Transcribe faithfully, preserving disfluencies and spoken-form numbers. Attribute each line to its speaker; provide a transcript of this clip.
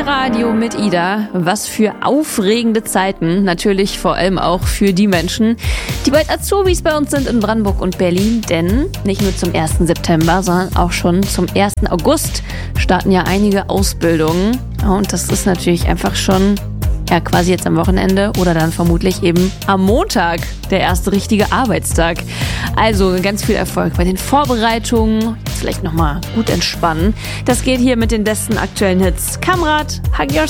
Speaker 1: Hi-Radio mit Ida. Was für aufregende Zeiten. Natürlich vor allem auch für die Menschen, die bald Azubis bei uns sind in Brandenburg und Berlin. Denn nicht nur zum ersten September, sondern auch schon zum ersten August starten ja einige Ausbildungen. Und das ist natürlich einfach schon ja quasi jetzt am Wochenende oder dann vermutlich eben am Montag, der erste richtige Arbeitstag. Also ganz viel Erfolg bei den Vorbereitungen. Jetzt vielleicht nochmal gut entspannen. Das geht hier mit den besten aktuellen Hits. Kamrat, Hug Yourself.